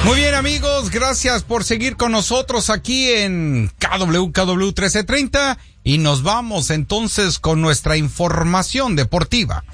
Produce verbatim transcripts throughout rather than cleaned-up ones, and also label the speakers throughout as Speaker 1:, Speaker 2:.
Speaker 1: Muy bien, amigos, gracias por seguir con nosotros aquí en K W K W trece treinta y nos vamos entonces con nuestra información deportiva.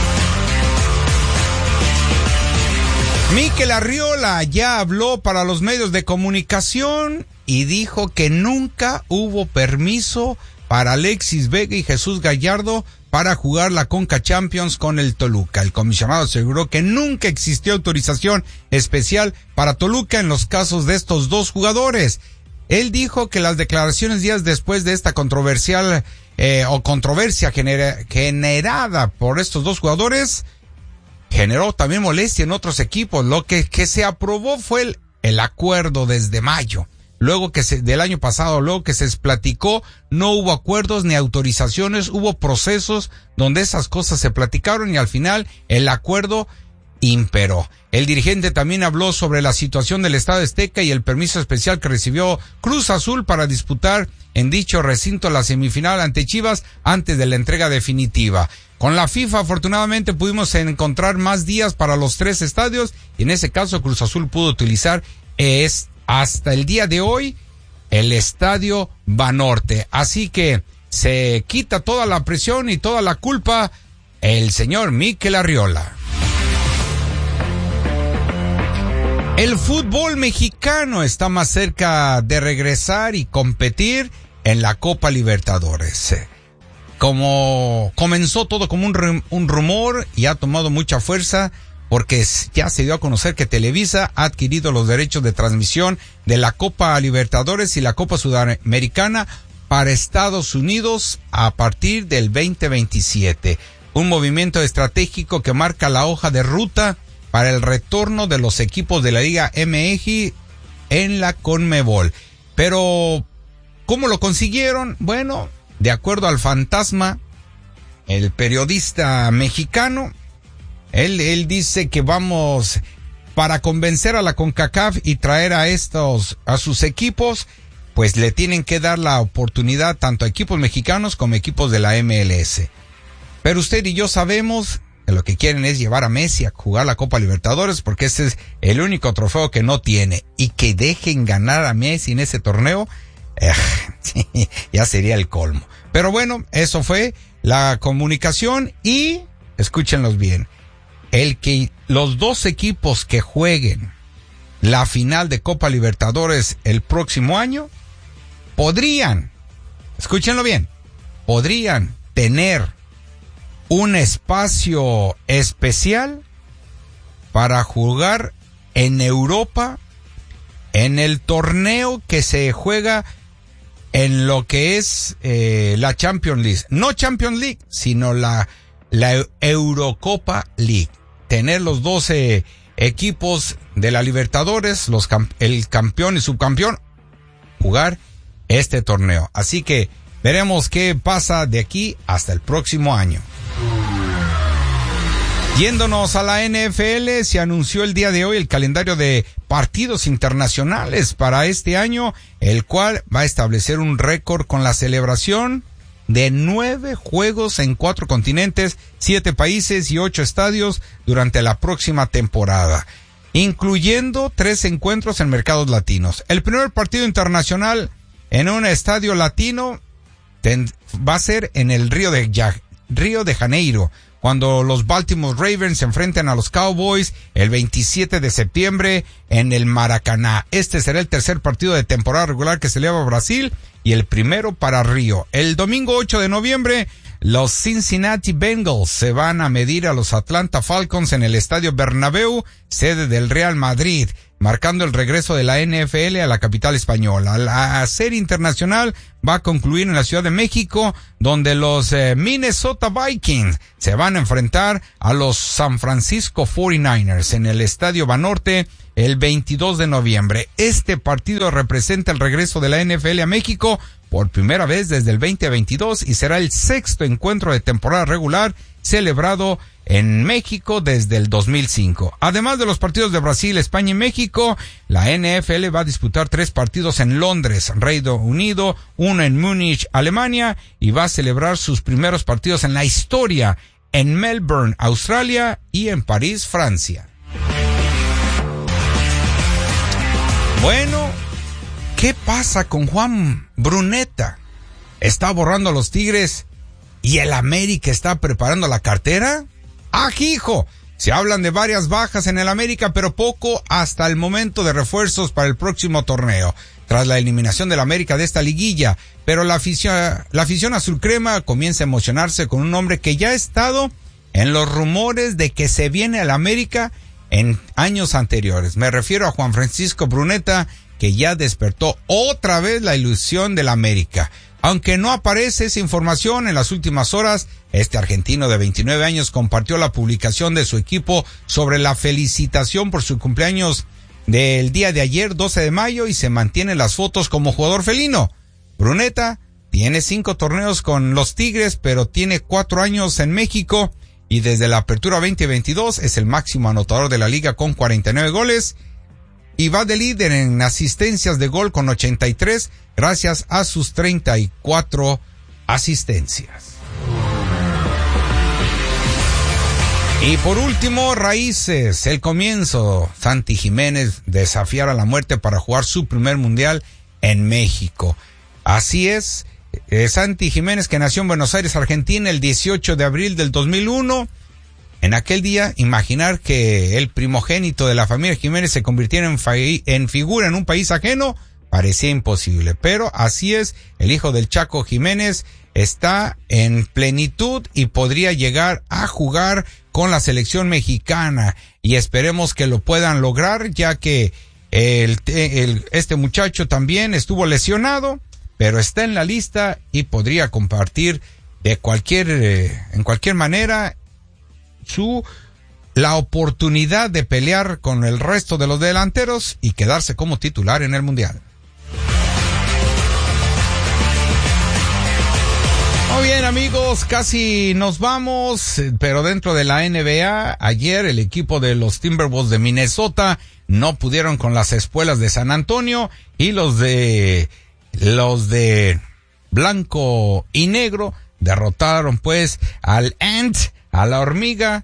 Speaker 1: Mikel Arriola ya habló para los medios de comunicación y dijo que nunca hubo permiso para Alexis Vega y Jesús Gallardo para jugar la Conca Champions con el Toluca. El comisionado aseguró que nunca existió autorización especial para Toluca en los casos de estos dos jugadores. Él dijo que las declaraciones días después de esta controversial eh, o controversia genera, generada por estos dos jugadores generó también molestia en otros equipos. Lo que, que se aprobó fue el, el acuerdo desde mayo. Luego que se, del año pasado, luego que se platicó, no hubo acuerdos ni autorizaciones, hubo procesos donde esas cosas se platicaron y al final el acuerdo imperó. El dirigente también habló sobre la situación del Estadio Azteca y el permiso especial que recibió Cruz Azul para disputar en dicho recinto la semifinal ante Chivas antes de la entrega definitiva. Con la FIFA, afortunadamente, pudimos encontrar más días para los tres estadios y en ese caso Cruz Azul pudo utilizar este hasta el día de hoy el Estadio Banorte. Así que se quita toda la presión y toda la culpa el señor Mikel Arriola. El fútbol mexicano está más cerca de regresar y competir en la Copa Libertadores. Como comenzó todo como un, un rumor y ha tomado mucha fuerza, porque ya se dio a conocer que Televisa ha adquirido los derechos de transmisión de la Copa Libertadores y la Copa Sudamericana para Estados Unidos a partir del veinte veintisiete. Un movimiento estratégico que marca la hoja de ruta para el retorno de los equipos de la Liga M X en la CONMEBOL. Pero, ¿cómo lo consiguieron? Bueno, de acuerdo al Fantasma, el periodista mexicano, Él, él dice que vamos para convencer a la CONCACAF y traer a estos, a sus equipos, pues le tienen que dar la oportunidad tanto a equipos mexicanos como equipos de la M L S. Pero usted y yo sabemos que lo que quieren es llevar a Messi a jugar la Copa Libertadores porque ese es el único trofeo que no tiene. Y que dejen ganar a Messi en ese torneo, eh, ya sería el colmo. Pero bueno, eso fue la comunicación y, escúchenlos bien, el que los dos equipos que jueguen la final de Copa Libertadores el próximo año podrían, escúchenlo bien, podrían tener un espacio especial para jugar en Europa en el torneo que se juega en lo que es eh, la Champions League. No Champions League, sino la, la Eurocopa League. Tener los doce equipos de la Libertadores, los el campeón y subcampeón, jugar este torneo. Así que veremos qué pasa de aquí hasta el próximo año. Yéndonos a la N F L, se anunció el día de hoy el calendario de partidos internacionales para este año, el cual va a establecer un récord con la celebración de nueve juegos en cuatro continentes, siete países y ocho estadios durante la próxima temporada, incluyendo tres encuentros en mercados latinos. El primer partido internacional en un estadio latino ten, va a ser en el Río de, Río de Janeiro, cuando los Baltimore Ravens se enfrenten a los Cowboys el veintisiete de septiembre en el Maracaná. Este será el tercer partido de temporada regular que se lleva a Brasil y el primero para Río. El domingo ocho de noviembre, los Cincinnati Bengals se van a medir a los Atlanta Falcons en el Estadio Bernabéu, sede del Real Madrid, marcando el regreso de la N F L a la capital española. La serie internacional va a concluir en la Ciudad de México, donde los eh, Minnesota Vikings se van a enfrentar a los San Francisco cuarenta y nueve ers en el Estadio Banorte el veintidós de noviembre. Este partido representa el regreso de la N F L a México por primera vez desde el veinte veintidós y será el sexto encuentro de temporada regular celebrado en México desde el dos mil cinco. Además de los partidos de Brasil, España y México, la N F L va a disputar tres partidos en Londres, Reino Unido, uno en Múnich, Alemania, y va a celebrar sus primeros partidos en la historia en Melbourne, Australia, y en París, Francia. Bueno, ¿qué pasa con Juan Bruneta? ¿Está borrando a los Tigres y el América está preparando la cartera? ¡Ah, hijo! Se hablan de varias bajas en el América, pero poco hasta el momento de refuerzos para el próximo torneo, tras la eliminación del América de esta liguilla. Pero la afición, la afición azul crema comienza a emocionarse con un hombre que ya ha estado en los rumores de que se viene al América en años anteriores. Me refiero a Juan Francisco Bruneta, que ya despertó otra vez la ilusión del América. Aunque no aparece esa información en las últimas horas, este argentino de veintinueve años compartió la publicación de su equipo sobre la felicitación por su cumpleaños del día de ayer, doce de mayo, y se mantienen las fotos como jugador felino. Bruneta tiene cinco torneos con los Tigres, pero tiene cuatro años en México y desde la apertura veinte veintidós es el máximo anotador de la liga con cuarenta y nueve goles. Y va de líder en asistencias de gol con ochenta y tres, gracias a sus treinta y cuatro asistencias. Y por último, raíces, el comienzo. Santi Jiménez desafiar a la muerte para jugar su primer mundial en México. Así es, eh, Santi Jiménez, que nació en Buenos Aires, Argentina, el dieciocho de abril del dos mil uno. En aquel día, imaginar que el primogénito de la familia Jiménez se convirtiera en, fa- en figura en un país ajeno parecía imposible. Pero así es, el hijo del Chaco Jiménez está en plenitud y podría llegar a jugar con la selección mexicana. Y esperemos que lo puedan lograr, ya que el, el, este muchacho también estuvo lesionado, pero está en la lista y podría compartir de cualquier, eh, en cualquier manera su la oportunidad de pelear con el resto de los delanteros y quedarse como titular en el Mundial. Muy bien, amigos, casi nos vamos, pero dentro de la N B A, ayer el equipo de los Timberwolves de Minnesota no pudieron con las espuelas de San Antonio y los de los de blanco y negro derrotaron pues al Ant, a la hormiga,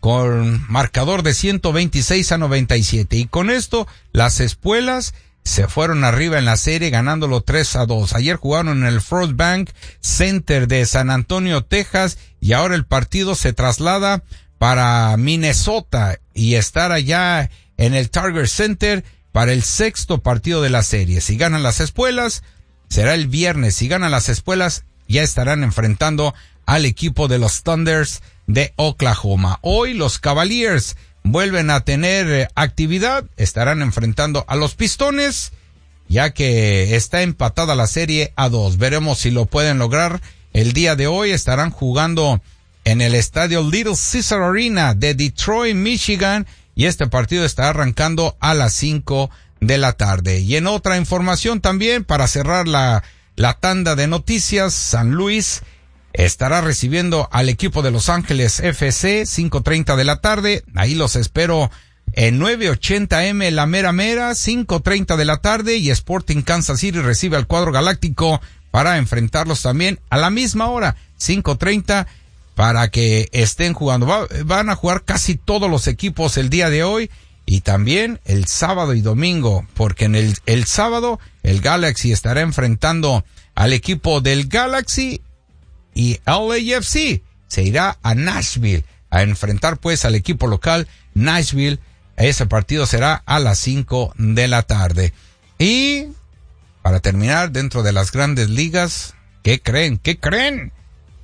Speaker 1: con marcador de ciento veintiséis a noventa y siete. Y con esto, las espuelas se fueron arriba en la serie ganándolo tres a dos. Ayer jugaron en el First Bank Center de San Antonio, Texas, y ahora el partido se traslada para Minnesota y estar allá en el Target Center para el sexto partido de la serie. Si ganan las espuelas, será el viernes. Si ganan las espuelas, ya estarán enfrentando al equipo de los Thunders de Oklahoma. Hoy los Cavaliers vuelven a tener actividad, estarán enfrentando a los Pistones, ya que está empatada la serie a dos. Veremos si lo pueden lograr. El día de hoy estarán jugando en el estadio Little Caesar Arena de Detroit, Michigan, y este partido está arrancando a las cinco de la tarde. Y en otra información también, para cerrar la, la tanda de noticias, San Luis estará recibiendo al equipo de Los Ángeles F C, cinco treinta de la tarde. Ahí los espero en nueve ochenta eme La Mera Mera, cinco treinta de la tarde. Y Sporting Kansas City recibe al cuadro galáctico para enfrentarlos también a la misma hora, cinco treinta, para que estén jugando. Va, van a jugar casi todos los equipos el día de hoy y también el sábado y domingo, porque en el, el sábado el Galaxy estará enfrentando al equipo del Galaxy y L A F C se irá a Nashville a enfrentar pues al equipo local Nashville. Ese partido será a las cinco de la tarde. Y para terminar, dentro de las grandes ligas, ¿qué creen? ¿Qué creen?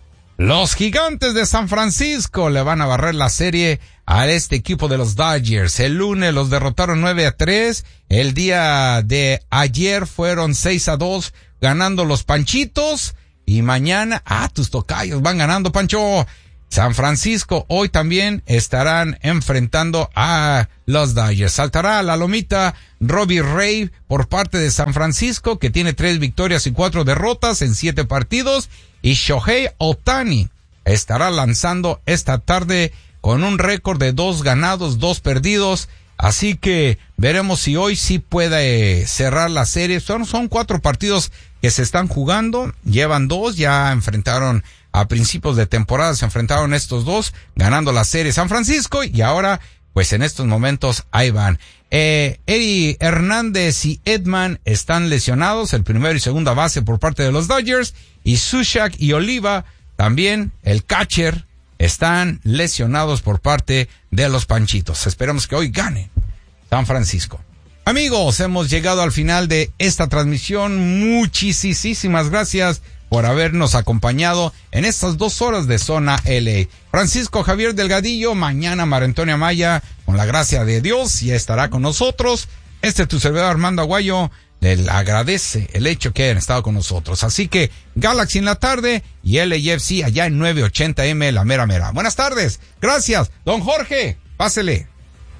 Speaker 1: Los Gigantes de San Francisco le van a barrer la serie a este equipo de los Dodgers. El lunes los derrotaron nueve a tres. El día de ayer fueron seis a dos ganando los Panchitos. Y mañana, ah, tus tocayos van ganando, Pancho. San Francisco hoy también estarán enfrentando a los Dodgers. Saltará a la lomita Robbie Ray por parte de San Francisco, que tiene tres victorias y cuatro derrotas en siete partidos. Y Shohei Ohtani estará lanzando esta tarde con un récord de dos ganados, dos perdidos. Así que veremos si hoy sí puede cerrar la serie. Son, son cuatro partidos que se están jugando. Llevan dos, ya enfrentaron a principios de temporada, se enfrentaron estos dos, ganando la serie San Francisco, y ahora pues en estos momentos ahí van. Eh, Eddie Hernández y Edman están lesionados, el primero y segunda base por parte de los Dodgers, y Sushak y Oliva, también el catcher, están lesionados por parte de los Panchitos. Esperamos que hoy gane San Francisco. Amigos, hemos llegado al final de esta transmisión. Muchísimas gracias por habernos acompañado en estas dos horas de Zona L A. Francisco Javier Delgadillo, mañana María Antonia Maya, con la gracia de Dios, ya estará con nosotros. Este es tu servidor Armando Aguayo, le agradece el hecho que hayan estado con nosotros. Así que Galaxy en la tarde y L A F C allá en novecientos ochenta eme, la mera mera. Buenas tardes, gracias. Don Jorge, pásele.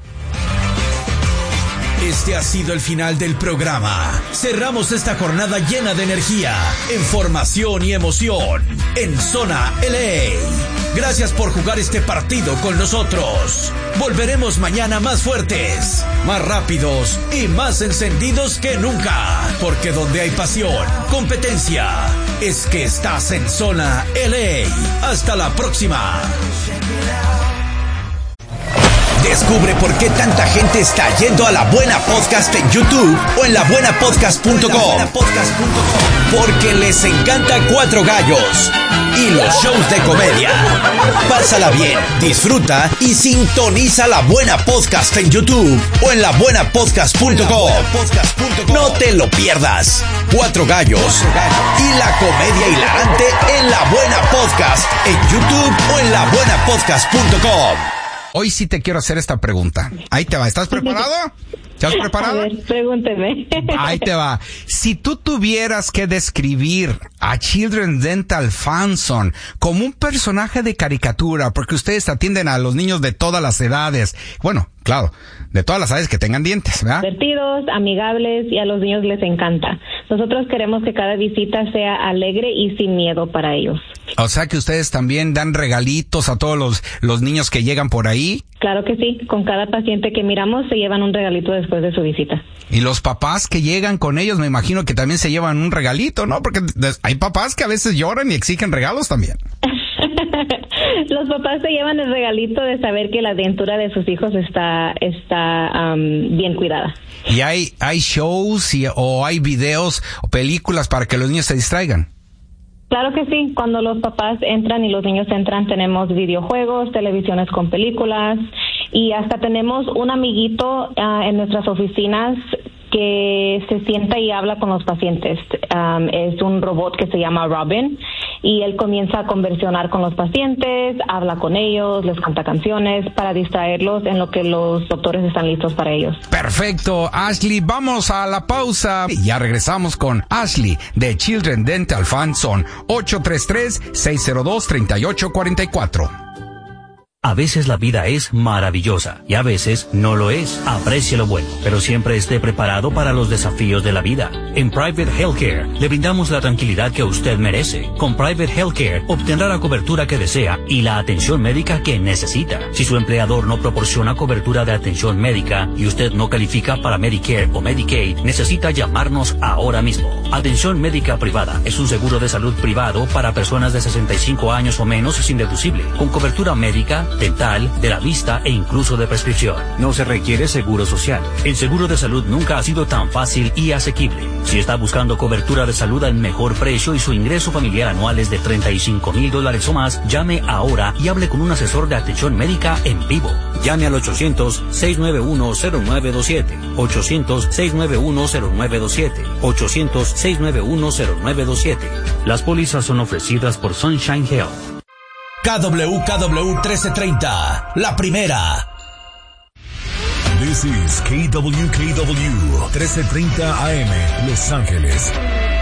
Speaker 2: Este ha sido el final del programa. Cerramos esta jornada llena de energía, información y emoción en Zona L A. Gracias por jugar este partido con nosotros. Volveremos mañana más fuertes, más rápidos y más encendidos que nunca. Porque donde hay pasión, competencia, es que estás en Zona L A. Hasta la próxima. Descubre por qué tanta gente está yendo a La Buena Podcast en YouTube o en la buena podcast punto com. Porque les encanta Cuatro Gallos y los shows de comedia. Pásala bien, disfruta y sintoniza La Buena Podcast en YouTube o en la buena podcast punto com. No te lo pierdas. Cuatro Gallos y la comedia hilarante en La Buena Podcast en YouTube o en la buena podcast punto com.
Speaker 1: Hoy sí te quiero hacer esta pregunta. Ahí te va. ¿Estás preparado? ¿Estás preparado?
Speaker 3: A ver, pregúnteme.
Speaker 1: Ahí te va. Si tú tuvieras que describir a Children's Dental Fanzone como un personaje de caricatura, porque ustedes atienden a los niños de todas las edades, bueno, claro, de todas las edades que tengan dientes, ¿verdad?
Speaker 3: Divertidos, amigables y a los niños les encanta. Nosotros queremos que cada visita sea alegre y sin miedo para ellos.
Speaker 1: O sea que ustedes también dan regalitos a todos los, los niños que llegan por ahí.
Speaker 3: Claro que sí, con cada paciente que miramos se llevan un regalito después de su visita.
Speaker 1: Y los papás que llegan con ellos, me imagino que también se llevan un regalito, ¿no? Porque hay papás que a veces lloran y exigen regalos también.
Speaker 3: Los papás se llevan el regalito de saber que la dentura de sus hijos está está um, bien cuidada.
Speaker 1: ¿Y hay hay shows y, o hay videos o películas para que los niños se distraigan?
Speaker 3: Claro que sí, cuando los papás entran y los niños entran tenemos videojuegos, televisiones con películas y hasta tenemos un amiguito uh, en nuestras oficinas que se sienta y habla con los pacientes. Um, es un robot que se llama Robin y él comienza a conversionar con los pacientes, habla con ellos, les canta canciones para distraerlos en lo que los doctores están listos para ellos.
Speaker 1: Perfecto, Ashley, vamos a la pausa y ya regresamos con Ashley de Children Dental Fanzone. Ocho tres tres, seis cero dos, tres ocho cuatro cuatro.
Speaker 4: A veces la vida es maravillosa y a veces no lo es. Aprecie lo bueno, pero siempre esté preparado para los desafíos de la vida. En Private Healthcare le brindamos la tranquilidad que usted merece. Con Private Healthcare obtendrá la cobertura que desea y la atención médica que necesita. Si su empleador no proporciona cobertura de atención médica y usted no califica para Medicare o Medicaid, necesita llamarnos ahora mismo. Atención médica privada es un seguro de salud privado para personas de sesenta y cinco años o menos sin deducible, con cobertura médica, dental, de la vista e incluso de prescripción. No se requiere seguro social. El seguro de salud nunca ha sido tan fácil y asequible. Si está buscando cobertura de salud al mejor precio y su ingreso familiar anual es de treinta y cinco mil dólares o más, llame ahora y hable con un asesor de atención médica en vivo. Llame al ochocientos, seis nueve uno, cero nueve dos siete. ochocientos, seis nueve uno, cero nueve dos siete. ochocientos, seis nueve uno, cero nueve dos siete. Las pólizas son ofrecidas por Sunshine Health.
Speaker 2: K W K W trece treinta, la primera.
Speaker 5: This is K W K W trece treinta A M, Los Ángeles.